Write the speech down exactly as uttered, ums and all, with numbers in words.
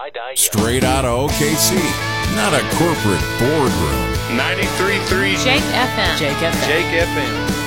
Tie-dye Straight out of O K C, not a corporate boardroom. ninety-three point three Jake F M. Jake F M. Jake F M.